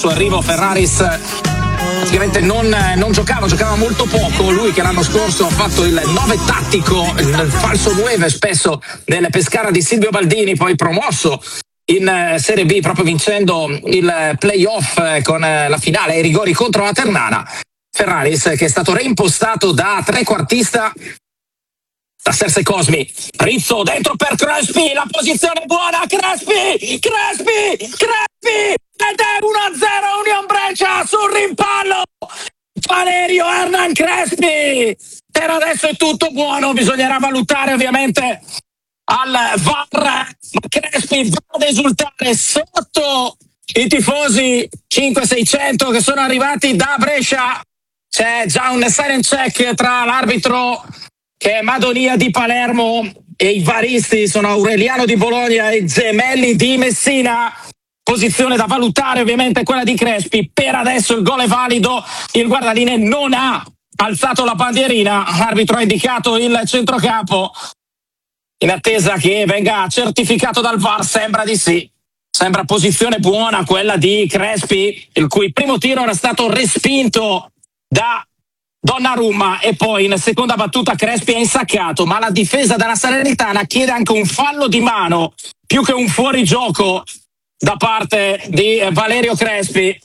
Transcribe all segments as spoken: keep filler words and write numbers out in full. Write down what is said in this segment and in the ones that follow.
suo arrivo Ferraris praticamente non, non giocava, giocava molto poco. Lui che l'anno scorso ha fatto il nove tattico, il falso nove spesso nel Pescara di Silvio Baldini, poi promosso in Serie B proprio vincendo il playoff con la finale ai rigori contro la Ternana. Ferraris che è stato reimpostato da trequartista da Serse Cosmi. Rizzo dentro per Crespi, la posizione è buona, Crespi, Crespi, Crespi, ed è uno a zero Union Brescia sul rimpallo. Valerio Hernan Crespi. Per adesso è tutto buono, bisognerà valutare ovviamente al V A R, ma Crespi va ad esultare sotto i tifosi cinque seicento che sono arrivati da Brescia. C'è già un silent check tra l'arbitro che è Madonia di Palermo e i varisti sono Aureliano di Bologna e Gemelli di Messina. Posizione da valutare ovviamente quella di Crespi. Per adesso il gol è valido, il guardaline non ha alzato la bandierina, l'arbitro ha indicato il centrocampo in attesa che venga certificato dal V A R. Sembra di sì, sembra posizione buona quella di Crespi, il cui primo tiro era stato respinto da Donnarumma e poi in seconda battuta Crespi è insaccato, ma la difesa della Salernitana chiede anche un fallo di mano più che un fuorigioco da parte di Valerio Crespi.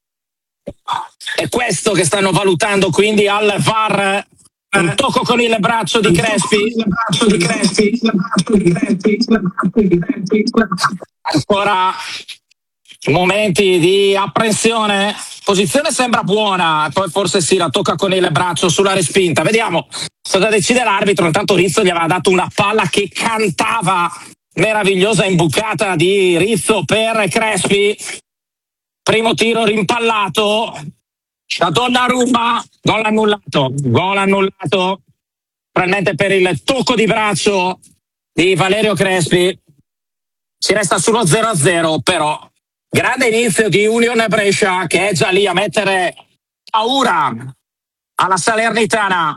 È questo che stanno valutando quindi al V A R. Un tocco con il braccio di Crespi. Ancora momenti di apprensione. Posizione sembra buona, poi forse sì, la tocca con il braccio sulla respinta. Vediamo cosa decide l'arbitro. Intanto Rizzo gli aveva dato una palla che cantava, meravigliosa imbucata di Rizzo per Crespi. Primo tiro rimpallato da Donnarumma, gol annullato, gol annullato probabilmente per il tocco di braccio di Valerio Crespi. Si resta sullo zero a zero, però grande inizio di Union Brescia che è già lì a mettere paura alla Salernitana.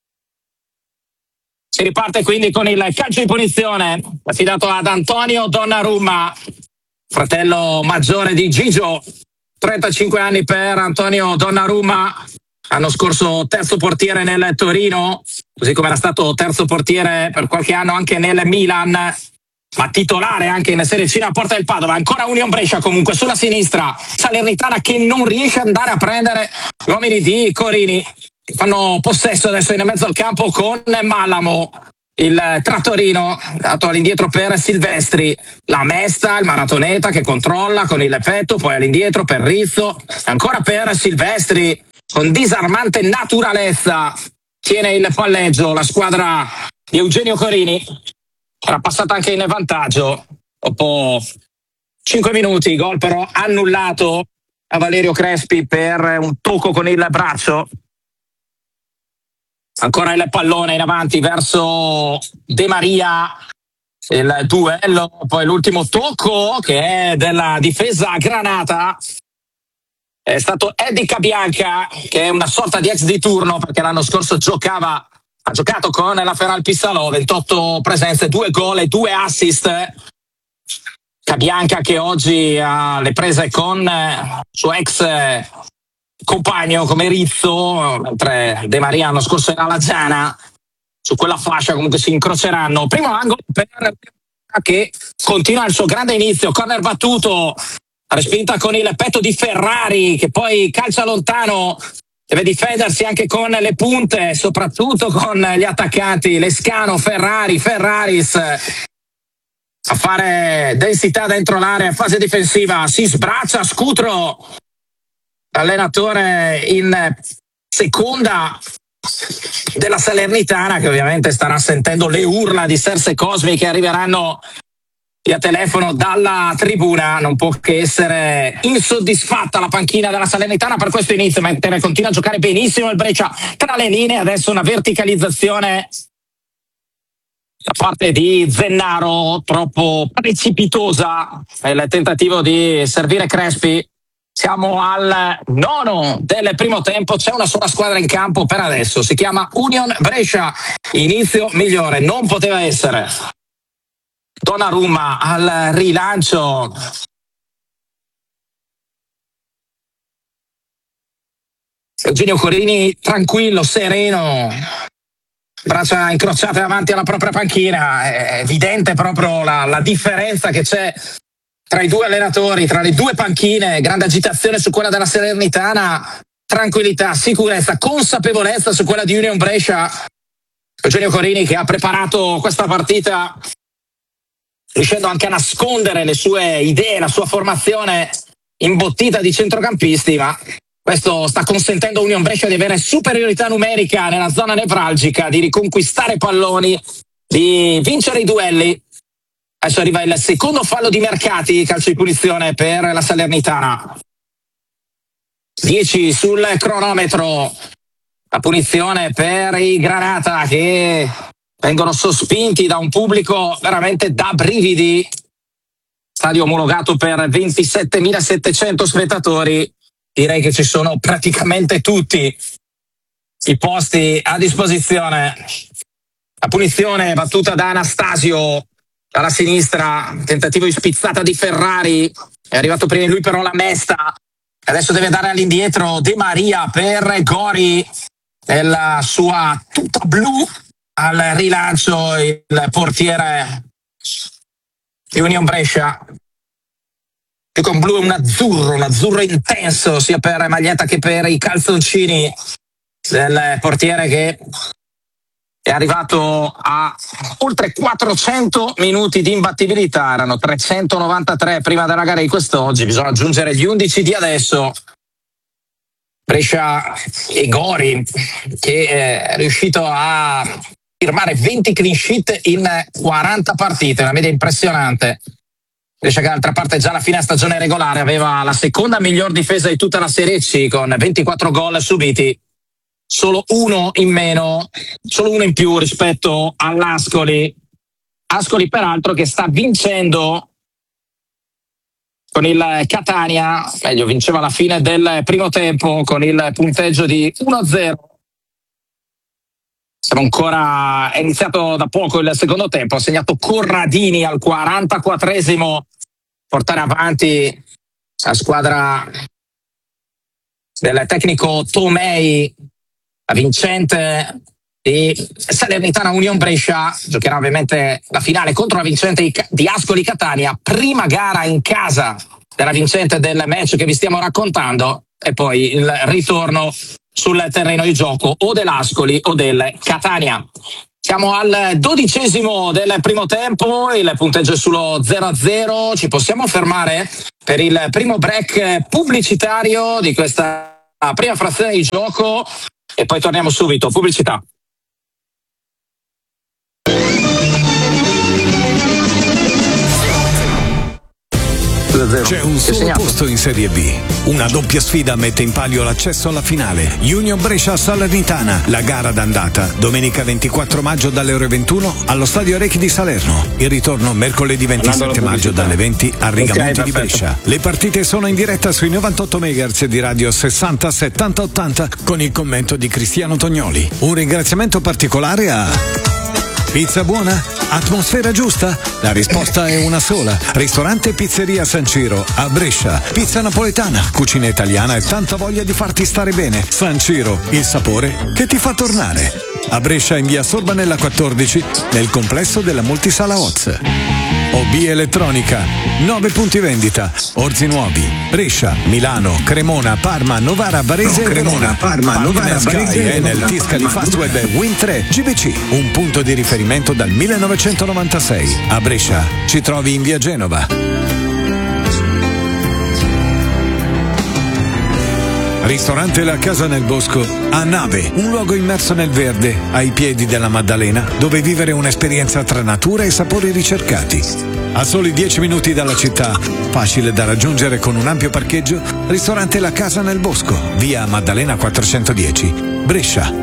Si riparte quindi con il calcio di punizione affidato ad Antonio Donnarumma, fratello maggiore di Gigio. trentacinque anni per Antonio Donnarumma, l'anno scorso terzo portiere nel Torino, così come era stato terzo portiere per qualche anno anche nel Milan, ma titolare anche in Serie C a Porta del Padova. Ancora Union Brescia comunque sulla sinistra, Salernitana che non riesce ad andare a prendere gli uomini di Corini, che fanno possesso adesso in mezzo al campo con Malamo. Il trattorino dato all'indietro per Silvestri, la Mesta, il Maratoneta che controlla con il petto, poi all'indietro per Rizzo, ancora per Silvestri con disarmante naturalezza tiene il palleggio la squadra di Eugenio Corini. Era passata anche in vantaggio dopo cinque minuti, gol però annullato a Valerio Crespi per un tocco con il braccio. Ancora il pallone in avanti verso De Maria, il duello, poi l'ultimo tocco che è della difesa granata. È stato Eddie Cabianca, che è una sorta di ex di turno perché l'anno scorso giocava, ha giocato con la Feral Pissalò, ventotto presenze, due gol e due assist. Cabianca che oggi ha le prese con il suo ex compagno come Rizzo, mentre De Maria l'anno scorso era la Giana. Su quella fascia comunque si incroceranno. Primo angolo per che continua il suo grande inizio, corner battuto, respinta con il petto di Ferrari che poi calcia lontano, deve difendersi anche con le punte, soprattutto con gli attaccanti Lescano, Ferrari, Ferraris a fare densità dentro l'area, fase difensiva, si sbraccia Scutro, allenatore in seconda della Salernitana, che ovviamente starà sentendo le urla di Serse Cosmi che arriveranno via telefono dalla tribuna. Non può che essere insoddisfatta la panchina della Salernitana per questo inizio, mentre continua a giocare benissimo il Brescia tra le linee. Adesso una verticalizzazione da parte di Zennaro troppo precipitosa, il tentativo di servire Crespi. Siamo al nono del primo tempo, c'è una sola squadra in campo per adesso, si chiama Union Brescia. Inizio migliore non poteva essere. Donnarumma al rilancio, Eugenio Corini tranquillo, sereno, braccia incrociate davanti alla propria panchina. È evidente proprio la, la differenza che c'è tra i due allenatori, tra le due panchine. Grande agitazione su quella della Salernitana, tranquillità, sicurezza, consapevolezza su quella di Union Brescia. Eugenio Corini che ha preparato questa partita riuscendo anche a nascondere le sue idee, la sua formazione imbottita di centrocampisti, ma questo sta consentendo a Union Brescia di avere superiorità numerica nella zona nevralgica, di riconquistare palloni, di vincere i duelli. Adesso arriva il secondo fallo di Mercati, calcio di punizione per la Salernitana. dieci sul cronometro, la punizione per i Granata che vengono sospinti da un pubblico veramente da brividi. Stadio omologato per ventisettemilasettecento spettatori. Direi che ci sono praticamente tutti i posti a disposizione. La punizione battuta da Anastasio dalla sinistra, tentativo di spizzata di Ferrari, è arrivato prima di lui però la Mesta, adesso deve dare all'indietro De Maria per Gori nella sua tuta blu. Al rilancio il portiere di Union Brescia, più che un blu è un azzurro, un azzurro intenso sia per maglietta che per i calzoncini del portiere, che è arrivato a oltre quattrocento minuti di imbattibilità. Erano trecentonovantatré prima della gara di quest'oggi, bisogna aggiungere gli undici di adesso. Brescia e Gori che è riuscito a firmare venti clean sheet in quaranta partite, una media impressionante. Brescia che d'altra parte già alla fine stagione regolare aveva la seconda miglior difesa di tutta la Serie C con ventiquattro gol subiti, solo uno in meno, solo uno in più rispetto all'Ascoli. Ascoli peraltro che sta vincendo con il Catania, meglio vinceva alla fine del primo tempo con il punteggio di uno a zero. Siamo ancora, è iniziato da poco il secondo tempo, ha segnato Corradini al quarantaquattresimo, portare avanti la squadra del tecnico Tomei, la vincente di Salernitana Union Brescia. Giocherà ovviamente la finale contro la vincente di Ascoli Catania, prima gara in casa della vincente del match che vi stiamo raccontando, e poi il ritorno sul terreno di gioco o dell'Ascoli o del Catania. Siamo al dodicesimo del primo tempo, il punteggio è sullo zero a zero. Ci possiamo fermare per il primo break pubblicitario di questa prima frazione di gioco e poi torniamo subito. Pubblicità. C'è un solo posto in Serie B. Una doppia sfida mette in palio l'accesso alla finale. Union Brescia Salernitana, la gara d'andata. Domenica ventiquattro maggio dalle ore ventuno allo Stadio Arechi di Salerno. Il ritorno mercoledì ventisette maggio dalle venti a Rigamonti di Brescia. Le partite sono in diretta sui novantotto megahertz di radio sessanta settanta ottanta con il commento di Cristiano Tognoli. Un ringraziamento particolare a... Pizza buona? Atmosfera giusta? La risposta è una sola. Ristorante Pizzeria San Ciro a Brescia. Pizza napoletana, cucina italiana e tanta voglia di farti stare bene. San Ciro, il sapore che ti fa tornare. A Brescia in via Sorbanella quattordici, nel complesso della Multisala Oz. O B Elettronica, nove punti vendita, Orzi Nuovi, Brescia, Milano, Cremona, Parma, Novara, Varese, no, Cremona, Parma, Novara, Varese, Enel, Tiscali, Fastweb, Win tre, G B C, un punto di riferimento dal millenovecentonovantasei. A Brescia ci trovi in via Genova. Ristorante La Casa nel Bosco a Nave, un luogo immerso nel verde, ai piedi della Maddalena, dove vivere un'esperienza tra natura e sapori ricercati. A soli dieci minuti dalla città, facile da raggiungere con un ampio parcheggio, ristorante La Casa nel Bosco, via Maddalena quattrocentodieci, Brescia.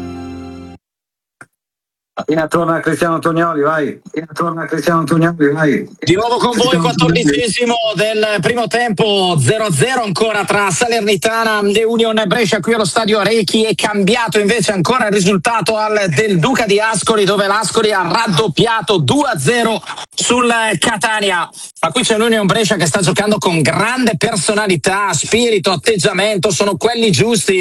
Appena torna Cristiano Tognoli, vai. Appena torna Cristiano Tognoli, vai. Di nuovo con voi, quattordicesimo del primo tempo, zero a zero ancora tra Salernitana e Union Brescia qui allo Stadio Arechi. È cambiato invece ancora il risultato al del Duca di Ascoli, dove l'Ascoli ha raddoppiato due a zero sul Catania. Ma qui c'è l'Union Brescia che sta giocando con grande personalità, spirito, atteggiamento, sono quelli giusti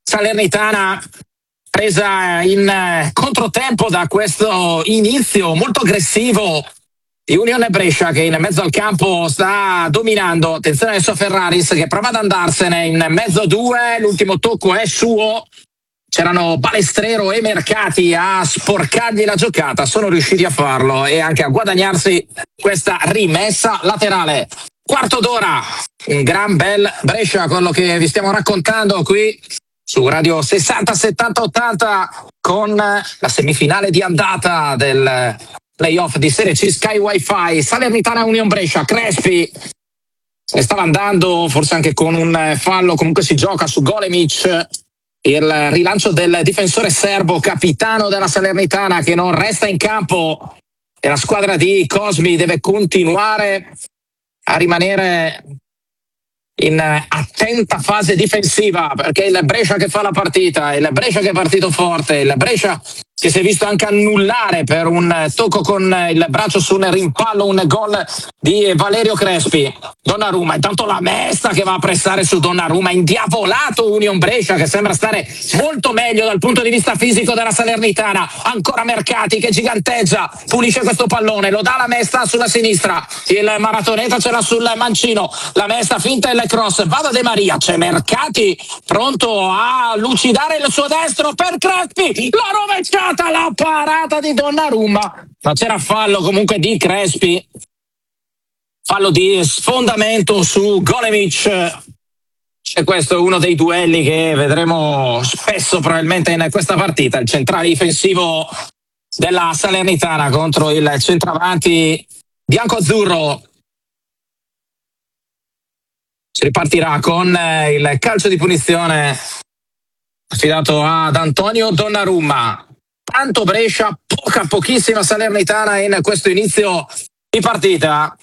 Salernitana presa in controtempo da questo inizio molto aggressivo di Unione Brescia, che in mezzo al campo sta dominando. Attenzione adesso a Ferraris che prova ad andarsene in mezzo a due, l'ultimo tocco è suo. C'erano Balestrero e Mercati a sporcargli la giocata, sono riusciti a farlo e anche a guadagnarsi questa rimessa laterale. Quarto d'ora, un gran bel Brescia, quello che vi stiamo raccontando qui su Radio sessanta settanta ottanta con la semifinale di andata del playoff di Serie C Sky Wi-Fi. Salernitana Union Brescia, Crespi se ne stava andando, forse anche con un fallo, comunque si gioca su Golemic. Il rilancio del difensore serbo, capitano della Salernitana, che non resta in campo, e la squadra di Cosmi deve continuare a rimanere in attenta fase difensiva, perché il Brescia che fa la partita, il Brescia che è partito forte, il Brescia che si è visto anche annullare per un tocco con il braccio su un rimpallo, un gol di Valerio Crespi. Donnarumma, intanto la Mesta che va a pressare su Donnarumma, indiavolato Union Brescia che sembra stare molto meglio dal punto di vista fisico della Salernitana. Ancora Mercati che giganteggia, pulisce questo pallone, lo dà la Mesta sulla sinistra, il Maratoneta ce l'ha sul mancino, la Mesta finta il cross, va da De Maria, c'è Mercati pronto a lucidare il suo destro per Crespi, la rovesciata, la parata di Donnarumma, ma c'era fallo comunque di Crespi, fallo di sfondamento su Golemic. E questo è uno dei duelli che vedremo spesso probabilmente in questa partita, il centrale difensivo della Salernitana contro il centravanti bianco-azzurro. Si ripartirà con il calcio di punizione affidato ad Antonio Donnarumma. Tanto Brescia, poca, pochissima Salernitana in questo inizio di partita.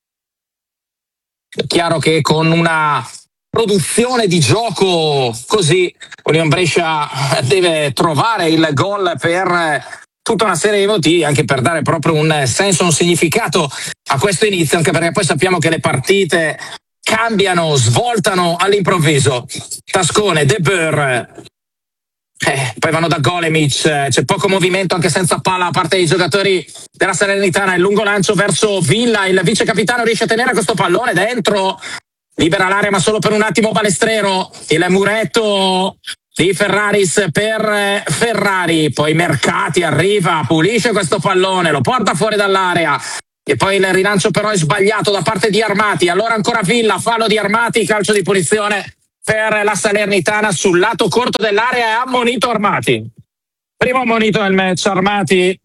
È chiaro che con una produzione di gioco così Union Brescia deve trovare il gol per tutta una serie di motivi, anche per dare proprio un senso, un significato a questo inizio, anche perché poi sappiamo che le partite cambiano, svoltano all'improvviso. Tascone, De Boer, eh, poi vanno da Golemic, c'è poco movimento anche senza palla a parte dei giocatori della Salernitana, il lungo lancio verso Villa, il vice capitano riesce a tenere questo pallone dentro, libera l'area ma solo per un attimo Balestrero, il muretto di Ferraris per Ferrari, poi Mercati arriva, pulisce questo pallone, lo porta fuori dall'area. E poi il rilancio però è sbagliato da parte di Armati, allora ancora Villa, fallo di Armati, calcio di punizione per la Salernitana sul lato corto dell'area e ha ammonito Armati. Primo ammonito nel match, Armati.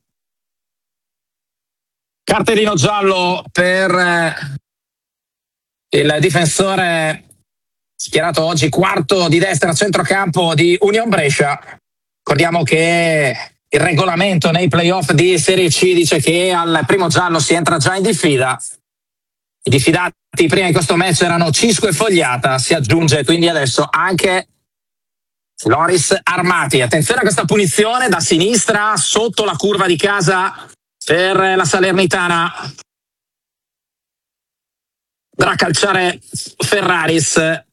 Cartellino giallo per il difensore schierato oggi quarto di destra a centrocampo di Union Brescia. Ricordiamo che il regolamento nei playoff di Serie C dice che al primo giallo si entra già in diffida. I diffidati prima di questo match erano Cisco e Fogliata, si aggiunge quindi adesso anche Loris Armati. Attenzione a questa punizione da sinistra sotto la curva di casa per la Salernitana. Andrà a calciare Ferraris.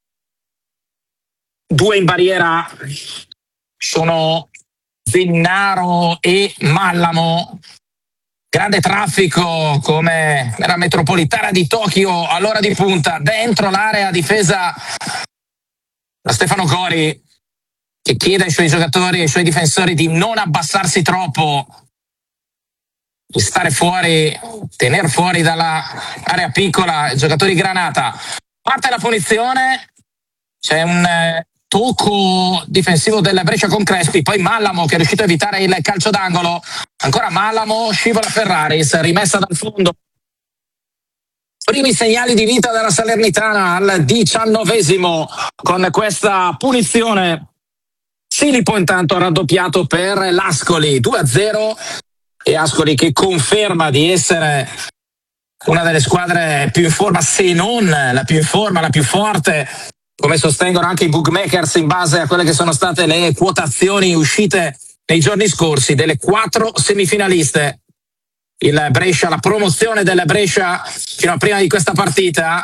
Due in barriera sono Zennaro e Mallamo. Grande traffico come nella metropolitana di Tokyo all'ora di punta, dentro l'area difesa da Stefano Gori, che chiede ai suoi giocatori e ai suoi difensori di non abbassarsi troppo, di stare fuori, tener fuori dalla area piccola i giocatori Granata. Parte la punizione, c'è un eh, tocco difensivo del Brescia con Crespi, poi Mallamo che è riuscito a evitare il calcio d'angolo, ancora Mallamo, scivola Ferraris, rimessa dal fondo. Primi segnali di vita della Salernitana al diciannovesimo con questa punizione. Silipo intanto ha raddoppiato per l'Ascoli, due a zero, e Ascoli che conferma di essere una delle squadre più in forma, se non la più in forma, la più forte, come sostengono anche i bookmakers in base a quelle che sono state le quotazioni uscite nei giorni scorsi delle quattro semifinaliste. Il Brescia, la promozione del Brescia fino a prima di questa partita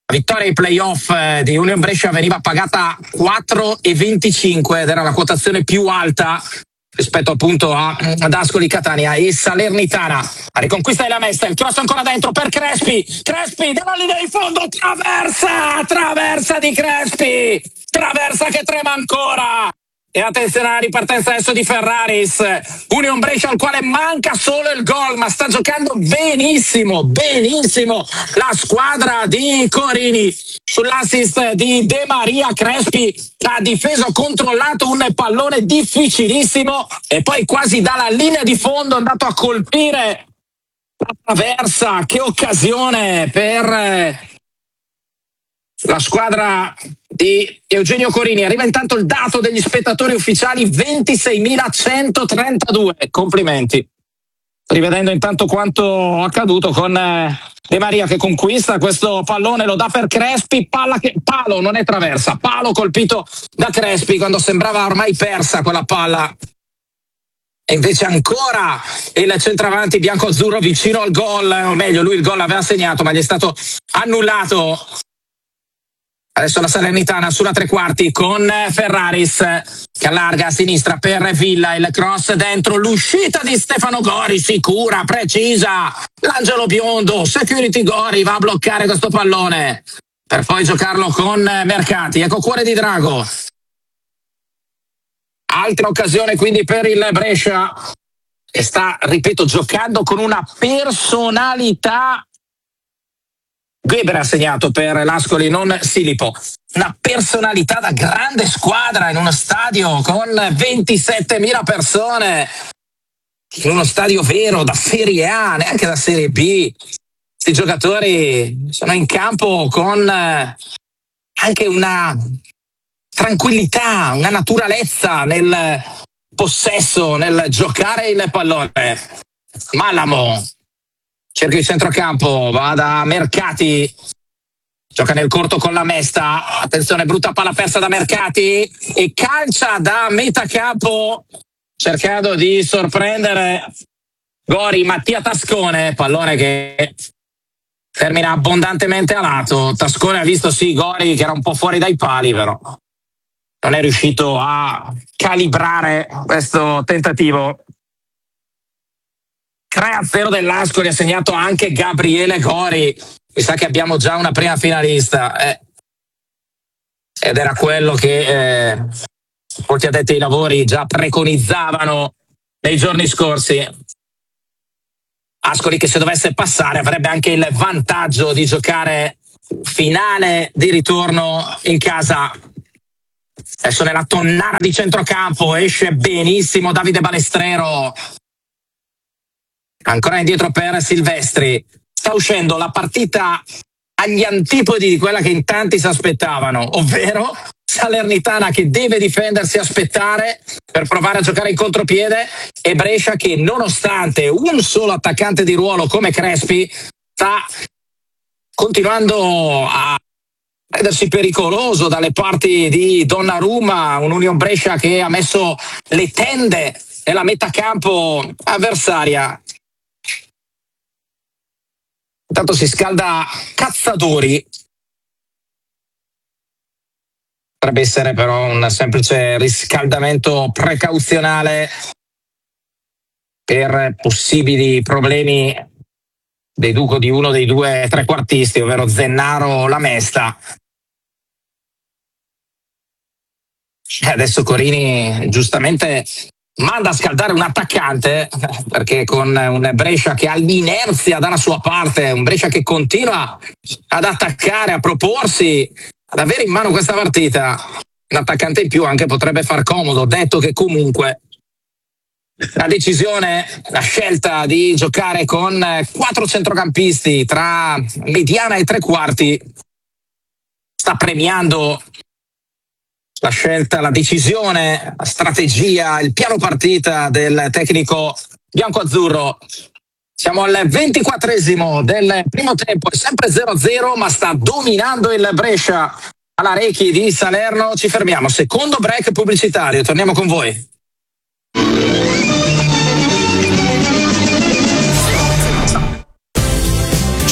La vittoria ai playoff di Union Brescia veniva pagata quattro e venticinque ed era la quotazione più alta rispetto appunto a, ad Ascoli Catania e Salernitana. La riconquista della Mesta, il cross ancora dentro per Crespi, Crespi dalla linea di fondo, traversa, traversa di Crespi, traversa che trema ancora. E attenzione alla ripartenza adesso di Ferraris, Union Brescia al quale manca solo il gol, ma sta giocando benissimo, benissimo la squadra di Corini. Sull'assist di De Maria, Crespi ha difeso, controllato un pallone difficilissimo e poi quasi dalla linea di fondo è andato a colpire la traversa. Che occasione per la squadra di Eugenio Corini. Arriva intanto il dato degli spettatori ufficiali, ventiseimilacentotredue. Complimenti. Rivedendo intanto quanto accaduto con De Maria che conquista questo pallone, lo dà per Crespi, palla che, palo, non è traversa, palo colpito da Crespi quando sembrava ormai persa quella palla. E invece ancora il centravanti bianco-azzurro vicino al gol, o meglio lui il gol aveva segnato ma gli è stato annullato. Adesso la Salernitana sulla tre quarti con Ferraris che allarga a sinistra per Villa, il cross dentro, l'uscita di Stefano Gori, sicura, precisa, l'angelo biondo, security Gori va a bloccare questo pallone per poi giocarlo con Mercati. Ecco cuore di drago. Altra occasione quindi per il Brescia e sta, ripeto, giocando con una personalità. Geber ha segnato per l'Ascoli, non Silipo. Una personalità da grande squadra in uno stadio con ventisettemila persone, in uno stadio vero da Serie A, neanche da Serie B. Questi giocatori sono in campo con anche una tranquillità, una naturalezza nel possesso, nel giocare il pallone. Malamo cerca il centrocampo, va da Mercati, gioca nel corto con la Mesta, attenzione, brutta palla persa da Mercati e calcia da metà campo cercando di sorprendere Gori, Mattia Tascone, pallone che termina abbondantemente a lato. Tascone ha visto sì Gori che era un po' fuori dai pali, però non è riuscito a calibrare questo tentativo. tre a zero dell'Ascoli, ha segnato anche Gabriele Gori. Mi sa che abbiamo già una prima finalista eh. ed era quello che eh, molti addetti ai lavori già preconizzavano nei giorni scorsi. Ascoli che se dovesse passare avrebbe anche il vantaggio di giocare finale di ritorno in casa. Adesso nella tonnara di centrocampo esce benissimo Davide Balestrero. Ancora indietro per Silvestri. Sta uscendo la partita agli antipodi di quella che in tanti si aspettavano, ovvero Salernitana che deve difendersi e aspettare per provare a giocare in contropiede e Brescia che nonostante un solo attaccante di ruolo come Crespi sta continuando a rendersi pericoloso dalle parti di Donnarumma, un Union Brescia che ha messo le tende nella metà campo avversaria. Intanto si scalda Cazzatori. Potrebbe essere però un semplice riscaldamento precauzionale per possibili problemi deduco di uno dei due trequartisti, ovvero Zennaro o La Mesta. Adesso Corini giustamente manda a scaldare un attaccante, perché con un Brescia che ha l'inerzia dalla sua parte, un Brescia che continua ad attaccare, a proporsi, ad avere in mano questa partita, un attaccante in più anche potrebbe far comodo, detto che comunque la decisione, la scelta di giocare con quattro centrocampisti tra mediana e tre quarti sta premiando la scelta, la decisione, la strategia, il piano partita del tecnico biancoazzurro. Siamo al ventiquattresimo del primo tempo, è sempre zero a zero, ma sta dominando il Brescia alla Rechi di Salerno. Ci fermiamo, secondo break pubblicitario, torniamo con voi.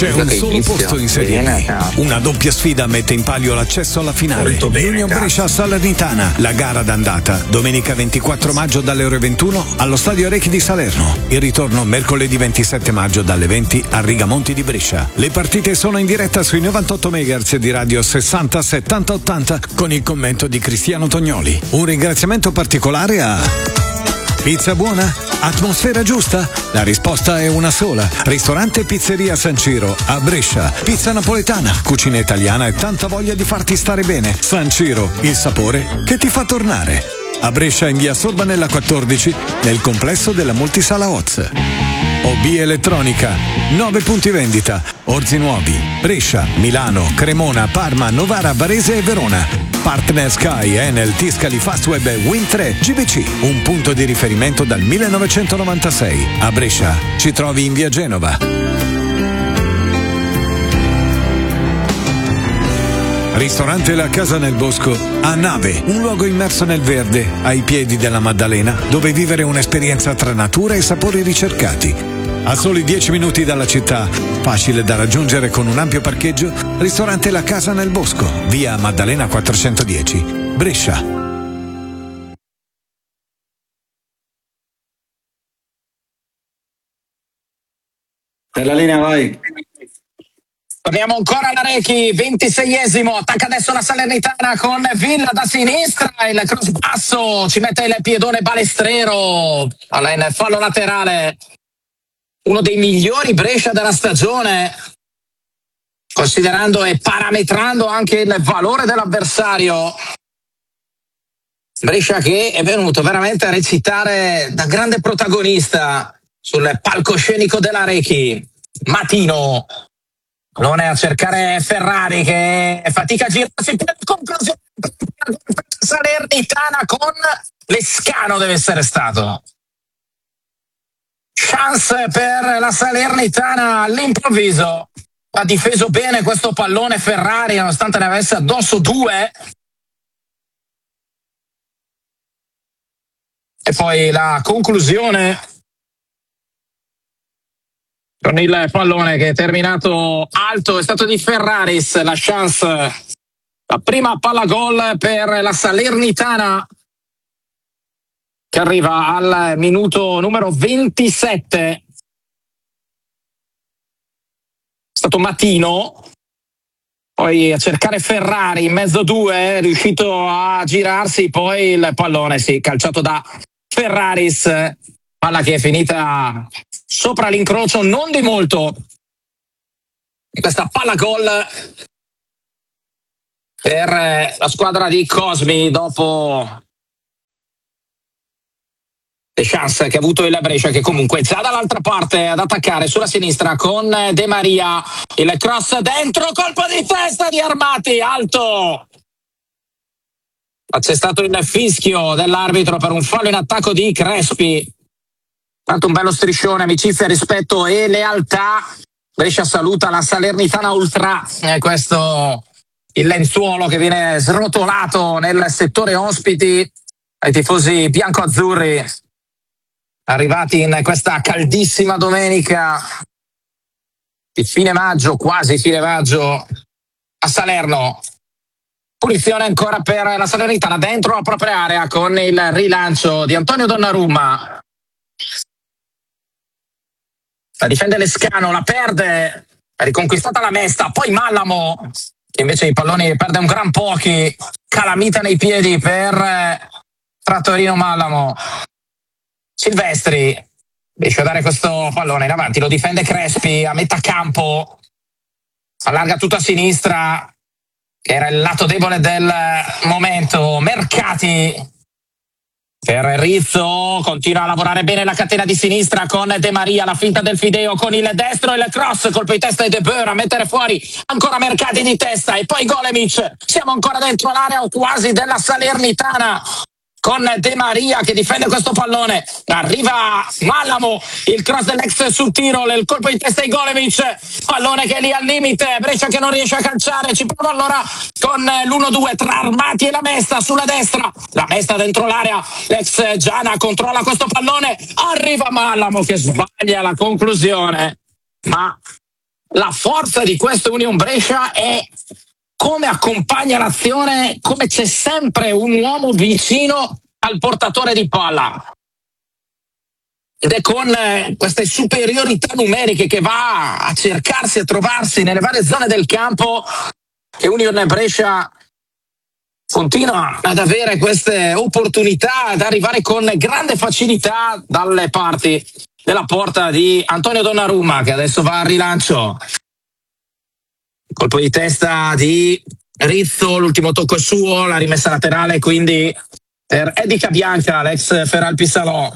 C'è un solo posto in Serie B. Una doppia sfida mette in palio l'accesso alla finale. Union Brescia Salernitana, la gara d'andata. Domenica ventiquattro maggio dalle ore ventuno allo Stadio Arechi di Salerno. Il ritorno mercoledì ventisette maggio dalle venti a Rigamonti di Brescia. Le partite sono in diretta sui novantotto megahertz di Radio sessanta settanta ottanta con il commento di Cristiano Tognoli. Un ringraziamento particolare a Pizza buona? Atmosfera giusta? La risposta è una sola. Ristorante Pizzeria San Ciro a Brescia. Pizza napoletana, cucina italiana e tanta voglia di farti stare bene. San Ciro, il sapore che ti fa tornare. A Brescia in via Sorbanella quattordici, nel complesso della Multisala Oz. O B Elettronica, nove punti vendita, Orzi Nuovi, Brescia, Milano, Cremona, Parma, Novara, Varese e Verona. Partner Sky, Enel, Tiscali, Fastweb e Win tre G B C, un punto di riferimento dal millenovecentonovantasei. A Brescia ci trovi in via Genova. Ristorante La Casa nel Bosco a Nave, un luogo immerso nel verde, ai piedi della Maddalena, dove vivere un'esperienza tra natura e sapori ricercati. A soli dieci minuti dalla città, facile da raggiungere con un ampio parcheggio, ristorante La Casa nel Bosco, via Maddalena quattrocentodieci, Brescia. Per la linea, vai. Torniamo ancora all'Arechi, ventiseiesimo, attacca adesso la Salernitana con Villa da sinistra, il cross basso, ci mette il piedone Balestrero, in fallo laterale, uno dei migliori Brescia della stagione, considerando e parametrando anche il valore dell'avversario. Brescia che è venuto veramente a recitare da grande protagonista sul palcoscenico dell'Arechi. Matino non è a cercare Ferrari che fatica a girarsi per conclusione. Salernitana con Lescano deve essere stato. Chance per la Salernitana all'improvviso. Ha difeso bene questo pallone Ferrari nonostante ne avesse addosso due. E poi la conclusione con il pallone che è terminato alto, è stato di Ferraris, la chance, la prima palla gol per la Salernitana che arriva al minuto numero ventisette. È stato Matino, poi a cercare Ferrari in mezzo due, è riuscito a girarsi, poi il pallone sì, calciato da Ferraris, palla che è finita sopra l'incrocio, non di molto. Questa palla gol per la squadra di Cosmi dopo le chance che ha avuto il Brescia, che comunque è già dall'altra parte ad attaccare sulla sinistra con De Maria, il cross dentro, colpo di testa di Armati, alto. C'è stato il fischio dell'arbitro per un fallo in attacco di Crespi. Tanto un bello striscione, amicizia, rispetto e lealtà. Brescia saluta la Salernitana Ultra. E questo il lenzuolo che viene srotolato nel settore ospiti ai tifosi bianco-azzurri arrivati in questa caldissima domenica di fine maggio, quasi fine maggio, a Salerno. Punizione ancora per la Salernitana dentro la propria area con il rilancio di Antonio Donnarumma. La difende Lescano, la perde, è riconquistata la Mesta, poi Mallamo che invece i palloni perde un gran pochi, calamita nei piedi per Trattorino Mallamo. Silvestri riesce a dare questo pallone in avanti, lo difende Crespi a metà campo, allarga tutto a sinistra che era il lato debole del momento. Mercati per Rizzo, continua a lavorare bene la catena di sinistra con De Maria, la finta del Fideo con il destro, il cross, colpo di testa di De Boer a mettere fuori ancora Mercati di testa e poi Golemic. Siamo ancora dentro l'area o quasi della Salernitana con De Maria che difende questo pallone, arriva Mallamo, il cross dell'ex sul tiro, il colpo di testa di Golemic, pallone che è lì al limite, Brescia che non riesce a calciare, ci prova allora con l'uno due tra Armati e la Mesta sulla destra, la Mesta dentro l'area, l'ex Giana controlla questo pallone, arriva Mallamo che sbaglia la conclusione, ma la forza di questo Union Brescia è come accompagna l'azione, come c'è sempre un uomo vicino al portatore di palla. Ed è con eh, queste superiorità numeriche che va a cercarsi e trovarsi nelle varie zone del campo che Union Brescia continua ad avere queste opportunità, ad arrivare con grande facilità dalle parti della porta di Antonio Donnarumma, che adesso va al rilancio. Colpo di testa di Rizzo, l'ultimo tocco è suo, la rimessa laterale quindi per Eddie Cabianca, l'ex Feral Pissalò.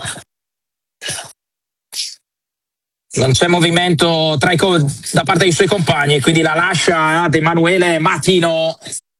Non c'è movimento tra i co- da parte dei suoi compagni, quindi la lascia ad Emanuele Matino.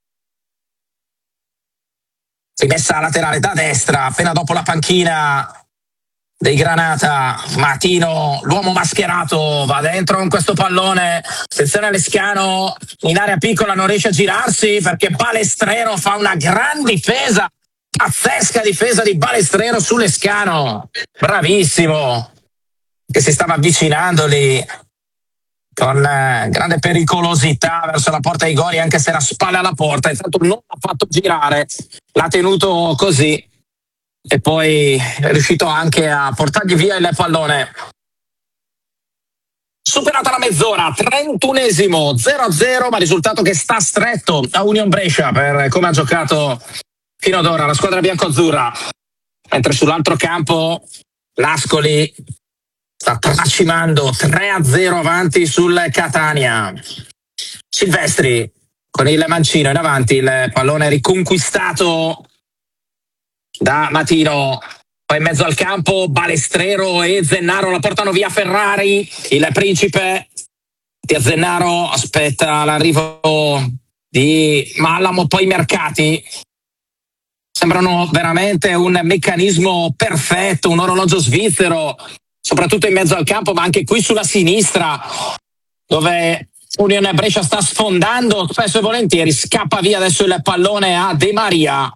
Rimessa laterale da destra, appena dopo la panchina dei Granata. Matino, l'uomo mascherato, va dentro con questo pallone. Attenzione Lescano, in area piccola non riesce a girarsi perché Balestrero fa una gran difesa, pazzesca difesa di Balestrero su Lescano. Bravissimo, che si stava avvicinando lì con eh, grande pericolosità verso la porta di Gori, anche se era spalle alla porta, intanto non l'ha fatto girare, l'ha tenuto così e poi è riuscito anche a portargli via il pallone. Superata la mezz'ora, trentunesimo, zero a zero, ma risultato che sta stretto a Union Brescia per come ha giocato fino ad ora la squadra biancoazzurra, mentre sull'altro campo l'Ascoli sta tracimando tre a zero avanti sul Catania. Silvestri con il mancino in avanti, il pallone riconquistato da Matino, poi in mezzo al campo Balestrero e Zennaro la portano via Ferrari, il principe di Zennaro aspetta l'arrivo di Malamo, poi Mercati. Sembrano veramente un meccanismo perfetto, un orologio svizzero, soprattutto in mezzo al campo, ma anche qui sulla sinistra, dove Union Brescia sta sfondando spesso e volentieri. Scappa via adesso il pallone a De Maria.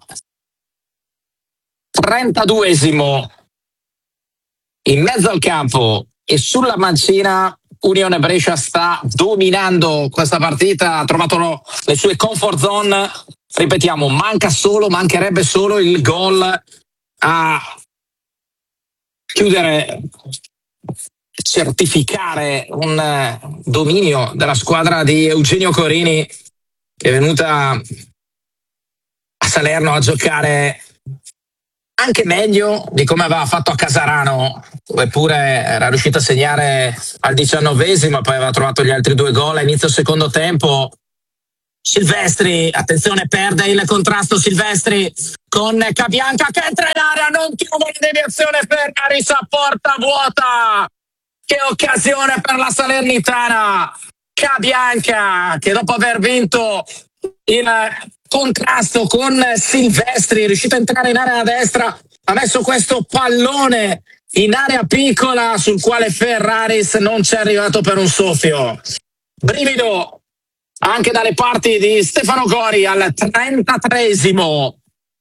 trentaduesimo, in mezzo al campo e sulla mancina Union Brescia sta dominando questa partita, ha trovato le sue comfort zone. Ripetiamo, manca solo, mancherebbe solo il gol a chiudere, certificare un dominio della squadra di Eugenio Corini, che è venuta a Salerno a giocare anche meglio di come aveva fatto a Casarano, dove pure era riuscito a segnare al diciannovesimo, poi aveva trovato gli altri due gol a inizio secondo tempo. Silvestri, attenzione, perde il contrasto Silvestri con Cabianca che entra in area, non trova la deviazione, Ferraris a porta vuota. Che occasione per la Salernitana. Cabianca che dopo aver vinto il contrasto con Silvestri è riuscito a entrare in area a destra, ha messo questo pallone in area piccola sul quale Ferraris non ci è arrivato per un soffio. Brivido anche dalle parti di Stefano Gori al trentatreesimo.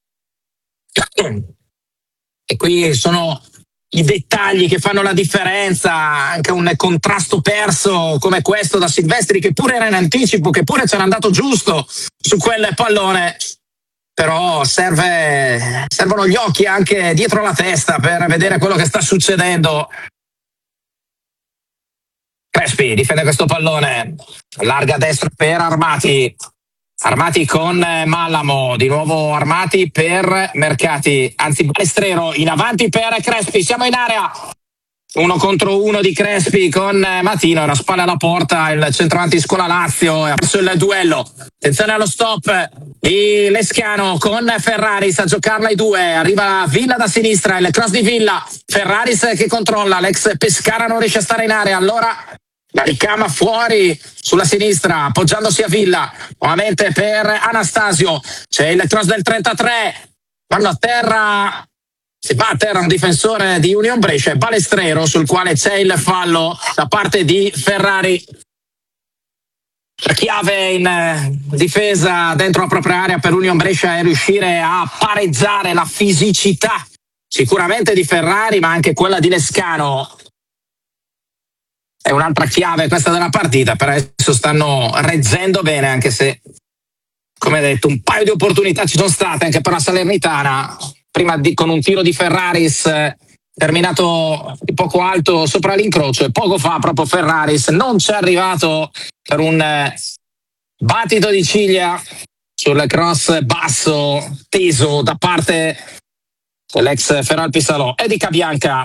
E qui sono i dettagli che fanno la differenza, anche un contrasto perso come questo da Silvestri, che pure era in anticipo, che pure c'era andato giusto su quel pallone, però serve, servono gli occhi anche dietro la testa per vedere quello che sta succedendo. Crespi difende questo pallone, larga a destra per Armati, Armati con Malamo, di nuovo Armati per Mercati, anzi Balestrero in avanti per Crespi, siamo in area, uno contro uno di Crespi con Matino, era spalle alla porta, il centravanti Scuola Lazio, ha perso il duello. Attenzione allo stop di Lescano con Ferraris a giocarla ai due, arriva Villa da sinistra, il cross di Villa, Ferraris che controlla, l'ex Pescara non riesce a stare in area, allora la ricama fuori sulla sinistra appoggiandosi a Villa, nuovamente per Anastasio, c'è il cross del trentatré, vanno a terra, si va a terra un difensore di Union Brescia, Balestrero, sul quale c'è il fallo da parte di Ferrari. La chiave in difesa dentro la propria area per Union Brescia è riuscire a pareggiare la fisicità sicuramente di Ferrari, ma anche quella di Lescano. è un'altra chiave questa della partita. Per adesso stanno reggendo bene, anche se, come detto, un paio di opportunità ci sono state anche per la Salernitana, prima di, con un tiro di Ferraris eh, terminato di poco alto sopra l'incrocio, e poco fa proprio Ferraris non c'è arrivato per un eh, battito di ciglia sul cross basso teso da parte dell'ex Feralpi Salò. E di Cabianca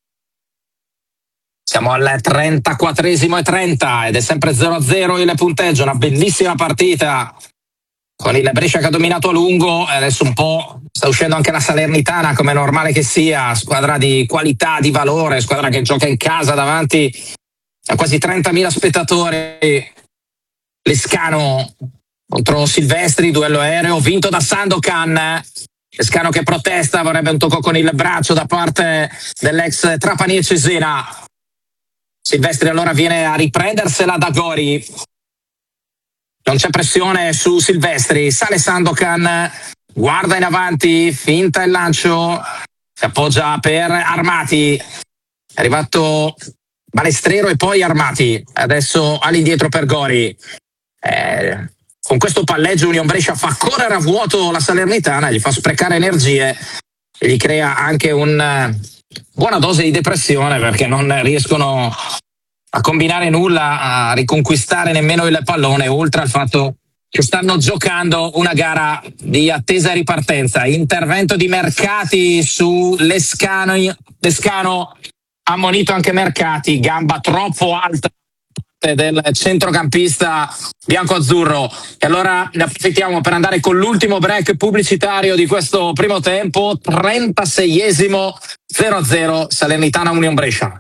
siamo al trentaquattresimo e trenta ed è sempre zero a zero il punteggio. Una bellissima partita con il Brescia che ha dominato a lungo, e adesso un po' sta uscendo anche la Salernitana, come è normale che sia, squadra di qualità, di valore, squadra che gioca in casa davanti a quasi trentamila spettatori. Lescano contro Silvestri, duello aereo vinto da Sandokan. Lescano che protesta, vorrebbe un tocco con il braccio da parte dell'ex Trapani e Cesena. Silvestri allora viene a riprendersela da Gori. Non c'è pressione su Silvestri, sale Sandokan, guarda in avanti, finta il lancio, si appoggia per Armati, è arrivato Balestrero e poi Armati, adesso all'indietro per Gori. Eh, con questo palleggio Union Brescia fa correre a vuoto la Salernitana, gli fa sprecare energie e gli crea anche una buona dose di depressione, perché non riescono a combinare nulla, a riconquistare nemmeno il pallone, oltre al fatto che stanno giocando una gara di attesa e ripartenza. Intervento di Mercati su Lescano, Lescano ammonito anche Mercati, gamba troppo alta del centrocampista bianco-azzurro. E allora ne approfittiamo per andare con l'ultimo break pubblicitario di questo primo tempo. trentaseiesimo, zero a zero Salernitana Union Brescia.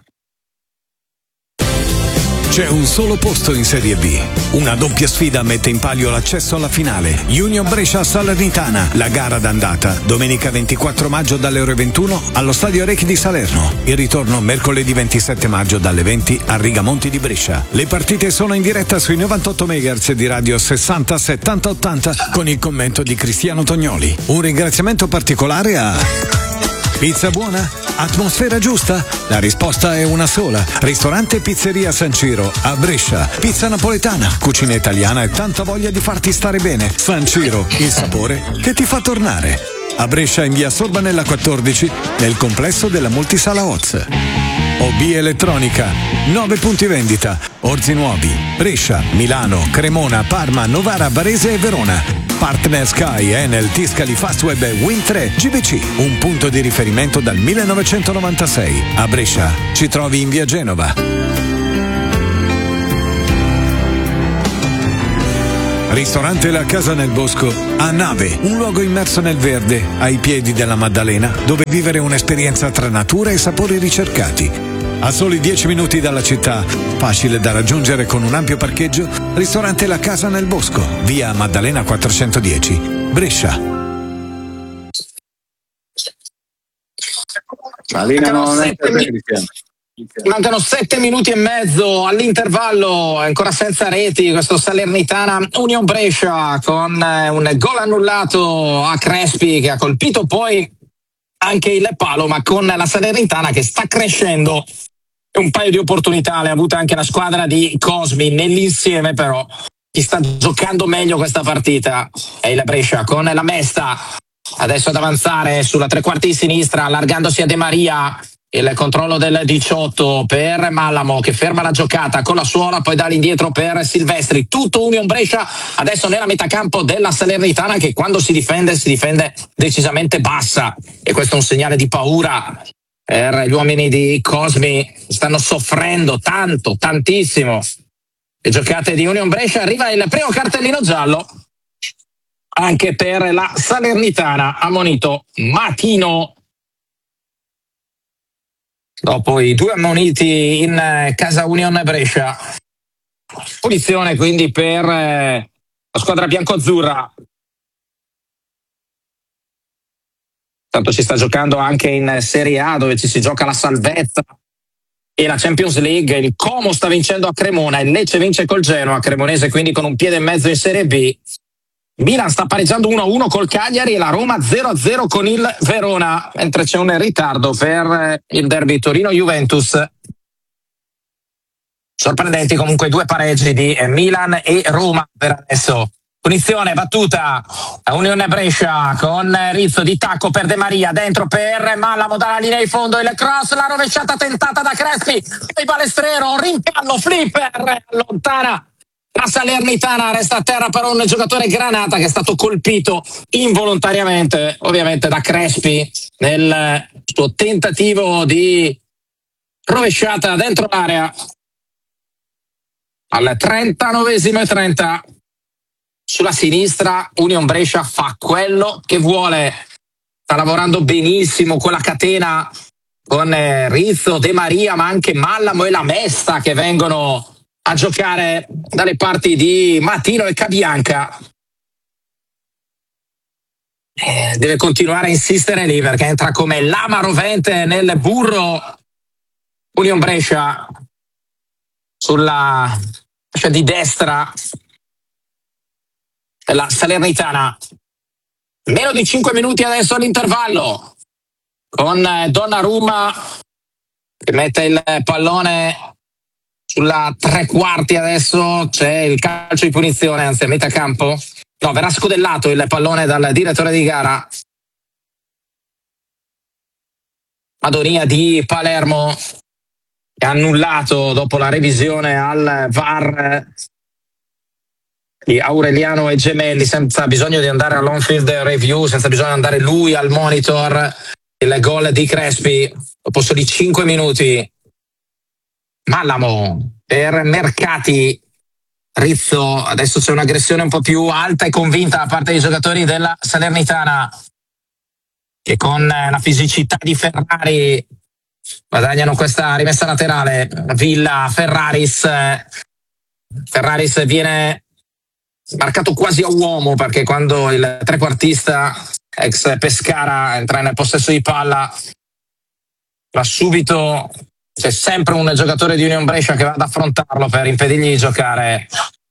C'è un solo posto in Serie B. Una doppia sfida mette in palio l'accesso alla finale. Union Brescia Salernitana, la gara d'andata, domenica ventiquattro maggio dalle ore ventuno allo Stadio Recchi di Salerno. Il ritorno mercoledì ventisette maggio dalle venti a Rigamonti di Brescia. Le partite sono in diretta sui novantotto megahertz di radio sessanta settanta ottanta con il commento di Cristiano Tognoli. Un ringraziamento particolare a Pizza buona? Atmosfera giusta? La risposta è una sola. Ristorante Pizzeria San Ciro a Brescia. Pizza napoletana, cucina italiana e tanta voglia di farti stare bene. San Ciro, il sapore che ti fa tornare. A Brescia in via Sorbanella quattordici, nel complesso della Multisala Oz. O B Elettronica, nove punti vendita, Orzi Nuovi, Brescia, Milano, Cremona, Parma, Novara, Varese e Verona. Partner Sky, Enel, Tiscali, Fastweb e Win tre G B C, un punto di riferimento dal millenovecentonovantasei. A Brescia ci trovi in via Genova. Ristorante La Casa nel Bosco a Nave, un luogo immerso nel verde, ai piedi della Maddalena, dove vivere un'esperienza tra natura e sapori ricercati. A soli dieci minuti dalla città, facile da raggiungere con un ampio parcheggio, ristorante La Casa nel Bosco, via Maddalena quattrocentodieci, Brescia. Mancano sette, mi- mancano sette minuti e mezzo all'intervallo, ancora senza reti questo Salernitana Union Brescia, con un gol annullato a Crespi che ha colpito poi anche il palo, ma con la Salernitana che sta crescendo. Un paio di opportunità le ha avute anche la squadra di Cosmi, nell'insieme però chi sta giocando meglio questa partita è il Brescia, con la Mesta adesso ad avanzare sulla tre quarti di sinistra, allargandosi a De Maria. Il controllo del diciotto per Mallamo che ferma la giocata con la suola, poi dà l'indietro per Silvestri. Tutto Union Brescia adesso nella metacampo della Salernitana, che quando si difende si difende decisamente bassa, e questo è un segnale di paura per gli uomini di Cosmi. Stanno soffrendo tanto, tantissimo le giocate di Union Brescia. Arriva il primo cartellino giallo anche per la Salernitana, ammonito Matino. Dopo i due ammoniti in casa Union Brescia, punizione quindi per la squadra biancoazzurra. Tanto si sta giocando anche in Serie A, dove ci si gioca la salvezza e la Champions League. Il Como sta vincendo a Cremona, il Lecce vince col Genoa, Cremonese quindi con un piede e mezzo in Serie B. Milan sta pareggiando uno a uno col Cagliari e la Roma zero a zero con il Verona, mentre c'è un ritardo per il derby Torino-Juventus. sorprendenti comunque due pareggi di Milan e Roma per adesso. Punizione battuta a Unione Brescia con Rizzo di tacco per De Maria, dentro per Mallamo dalla linea di fondo, il cross, la rovesciata tentata da Crespi, poi Balestrero, rimpallo, flipper, allontana la Salernitana, resta a terra però un giocatore Granata che è stato colpito involontariamente ovviamente da Crespi nel suo tentativo di rovesciata dentro l'area. Al trentanovesimo e trenta sulla sinistra Union Brescia fa quello che vuole, sta lavorando benissimo quella catena con eh, Rizzo, De Maria ma anche Mallamo e la Mesta che vengono a giocare dalle parti di Mattino e Cabianca. Eh, deve continuare a insistere lì perché entra come lama rovente nel burro Union Brescia sulla fascia di destra della Salernitana. Meno di cinque minuti adesso all'intervallo con Donnarumma che mette il pallone sulla tre quarti. Adesso c'è il calcio di punizione, anzi a metà campo. No, verrà scodellato il pallone dal direttore di gara. Madonia di Palermo che ha annullato dopo la revisione al V A R di Aureliano e Gemelli, senza bisogno di andare all'on-field review, senza bisogno di andare lui al monitor. Il gol di Crespi dopo soli cinque minuti. Mallamo per Mercati. Rizzo, adesso c'è un'aggressione un po' più alta e convinta da parte dei giocatori della Salernitana che con la fisicità di Ferrari guadagnano questa rimessa laterale. Villa, Ferraris Ferraris viene marcato quasi a uomo perché quando il trequartista ex Pescara entra nel possesso di palla va subito, c'è sempre un giocatore di Union Brescia che va ad affrontarlo per impedirgli di giocare.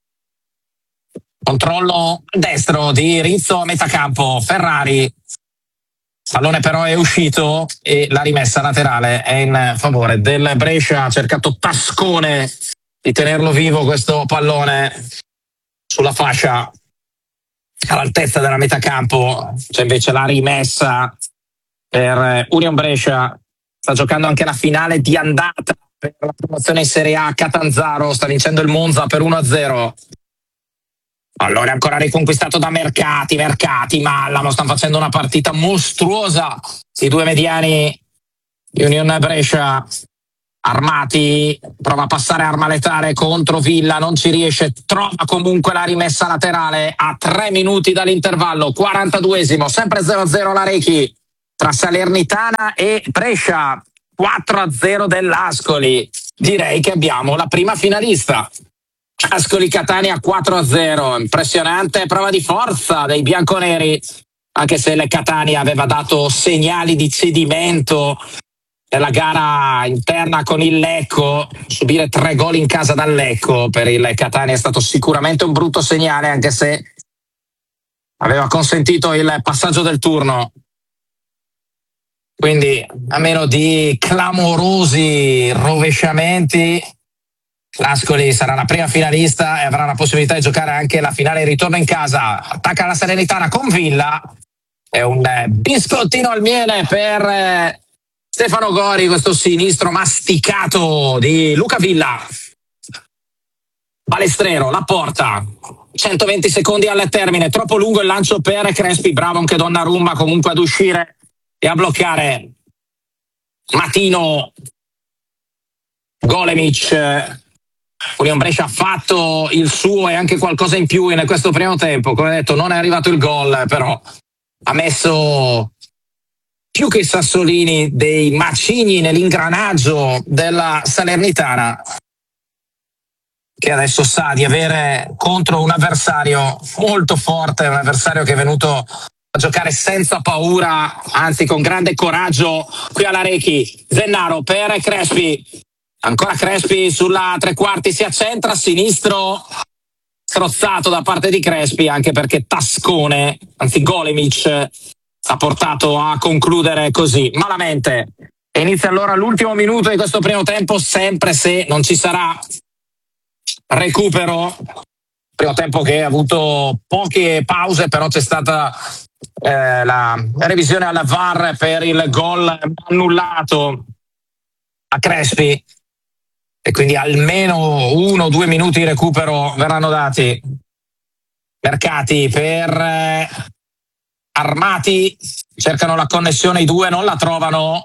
Controllo destro di Rizzo a metà campo, Ferrari, pallone però è uscito e la rimessa laterale è in favore del Brescia. Ha cercato Tascone di tenerlo vivo questo pallone sulla fascia all'altezza della metà campo, c'è invece la rimessa per Union Brescia. Sta giocando anche la finale di andata per la promozione in Serie A. Catanzaro sta vincendo il Monza per uno a zero. Allora ancora riconquistato da Mercati, Mercati, Mallamo stanno facendo una partita mostruosa. I due mediani di Union Brescia armati, prova a passare arma letale contro Villa, non ci riesce, trova comunque la rimessa laterale a tre minuti dall'intervallo, quarantaduesimo, sempre zero a zero la Rechi tra Salernitana e Brescia, quattro a zero dell'Ascoli. Direi che abbiamo la prima finalista. Ascoli Catania quattro a zero, impressionante prova di forza dei bianconeri, anche se il Catania aveva dato segnali di cedimento nella gara interna con il Lecco. Subire tre gol in casa dal Lecco per il Catania è stato sicuramente un brutto segnale, anche se aveva consentito il passaggio del turno. Quindi a meno di clamorosi rovesciamenti, l'Ascoli sarà la prima finalista e avrà la possibilità di giocare anche la finale in ritorno in casa. Attacca la Salernitana con Villa, è un biscottino al miele per Stefano Gori, questo sinistro masticato di Luca Villa. Balestrero, la porta, centoventi secondi al termine, troppo lungo il lancio per Crespi, bravo anche Donnarumma comunque ad uscire e a bloccare Matino. Golemic, Union Brescia ha fatto il suo e anche qualcosa in più in questo primo tempo. Come detto, non è arrivato il gol, però ha messo più che i sassolini dei macigni nell'ingranaggio della Salernitana, che adesso sa di avere contro un avversario molto forte, un avversario che è venuto a giocare senza paura, anzi con grande coraggio qui alla Rechi. Zennaro per Crespi, ancora Crespi sulla tre quarti, si accentra, sinistro strozzato da parte di Crespi, anche perché Tascone, anzi Golemic, ha portato a concludere così malamente. E inizia allora l'ultimo minuto di questo primo tempo, sempre se non ci sarà recupero. Primo tempo che ha avuto poche pause, però c'è stata eh, la revisione alla V A R per il gol annullato a Crespi e quindi almeno uno o due minuti di recupero verranno dati. Mercati per eh, Armati, cercano la connessione, i due non la trovano.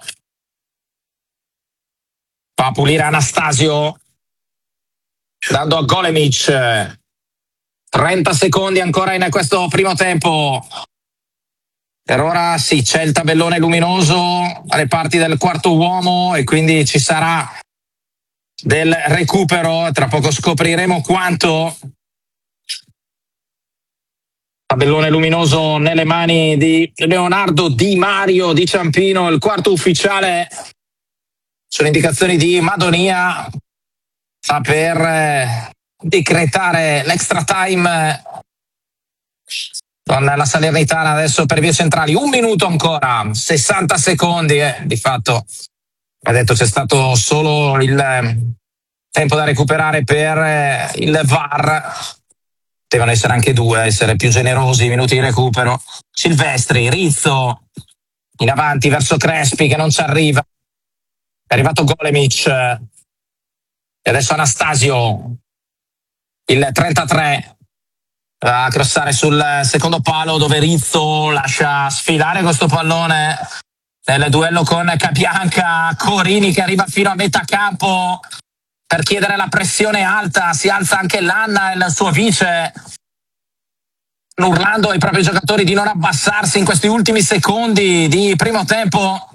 Fa pulire Anastasio dando a Golemic. trenta secondi ancora in questo primo tempo. Per ora sì, c'è il tabellone luminoso alle parti del quarto uomo e quindi ci sarà del recupero. Tra poco scopriremo quanto. Tabellone luminoso nelle mani di Leonardo Di Mario di Ciampino, il quarto ufficiale. Sono indicazioni di Madonia. Sta per eh, decretare l'extra time con la Salernitana adesso per vie centrali. Un minuto ancora, sessanta secondi. Eh. Di fatto, ha detto c'è stato solo il eh, tempo da recuperare per eh, il V A R. Devono essere anche due, essere più generosi i minuti di recupero. Silvestri, Rizzo, in avanti verso Crespi che non ci arriva. È arrivato Golemic. E adesso Anastasio, il trentatré, va a crossare sul secondo palo dove Rizzo lascia sfilare questo pallone nel duello con Capianca. Corini che arriva fino a metà campo per chiedere la pressione alta. Si alza anche Lanna, il suo vice, urlando ai propri giocatori di non abbassarsi in questi ultimi secondi di primo tempo.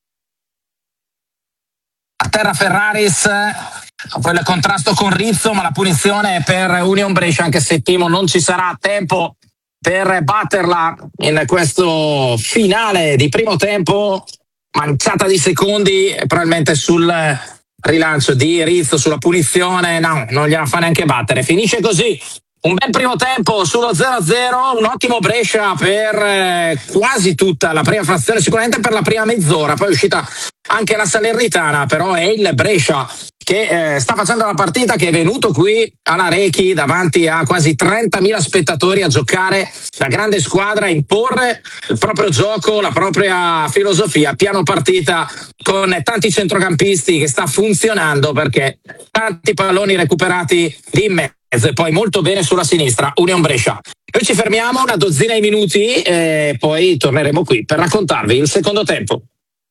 A terra Ferraris, poi il contrasto con Rizzo, ma la punizione è per Union Brescia, anche se Timo non ci sarà tempo per batterla in questo finale di primo tempo. Mancata di secondi, probabilmente sul rilancio di Rizzo, sulla punizione, no, non gliela fa neanche battere. Finisce così. Un bel primo tempo sullo zero a zero, un ottimo Brescia per eh, quasi tutta la prima frazione, sicuramente per la prima mezz'ora, poi è uscita anche la Salernitana, però è il Brescia che eh, sta facendo la partita, che è venuto qui all'Arechi davanti a quasi trentamila spettatori a giocare la grande squadra, a imporre il proprio gioco, la propria filosofia, piano partita con tanti centrocampisti che sta funzionando perché tanti palloni recuperati di in mezzo e poi molto bene sulla sinistra Union Brescia. Noi ci fermiamo una dozzina di minuti e poi torneremo qui per raccontarvi il secondo tempo.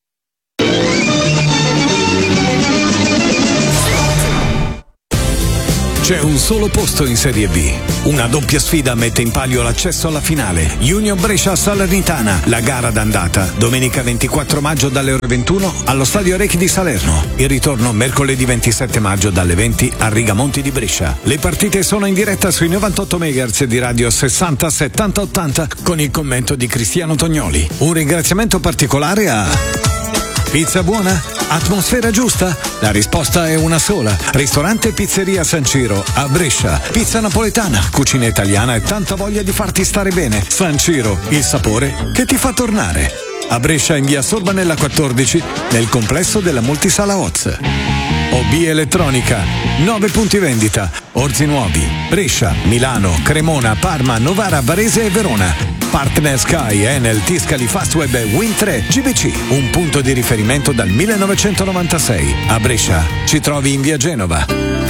C'è un solo posto in Serie B. Una doppia sfida mette in palio l'accesso alla finale. Union Brescia Salernitana, la gara d'andata. Domenica ventiquattro maggio dalle ore ventuno allo Stadio Arechi di Salerno. Il ritorno mercoledì ventisette maggio dalle venti a Rigamonti di Brescia. Le partite sono in diretta sui novantotto megahertz di radio sessanta settanta ottanta con il commento di Cristiano Tognoli. Un ringraziamento particolare a... Pizza buona? Atmosfera giusta? La risposta è una sola. Ristorante Pizzeria San Ciro a Brescia. Pizza napoletana, cucina italiana e tanta voglia di farti stare bene. San Ciro, il sapore che ti fa tornare. A Brescia in via Sorbanella quattordici, nel complesso della Multisala Oz. O B Elettronica, nove punti vendita, Orzi Nuovi, Brescia, Milano, Cremona, Parma, Novara, Varese e Verona. Partner Sky, Enel, Tiscali, Fastweb e Win tre G B C, un punto di riferimento dal millenovecentonovantasei. A Brescia ci trovi in via Genova.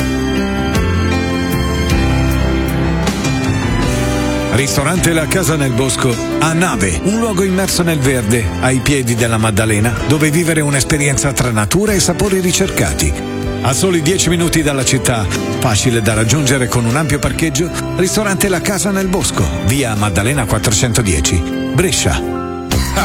Ristorante La Casa nel Bosco a Nave, un luogo immerso nel verde, ai piedi della Maddalena, dove vivere un'esperienza tra natura e sapori ricercati. A soli dieci minuti dalla città, facile da raggiungere con un ampio parcheggio, ristorante La Casa nel Bosco, via Maddalena quattrocentodieci, Brescia.